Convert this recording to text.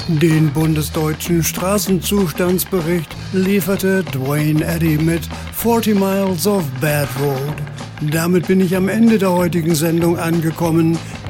Den bundesdeutschen Straßenzustandsbericht lieferte Dwayne Eddy mit 40 Miles of Bad Road. Damit bin ich am Ende der heutigen Sendung angekommen.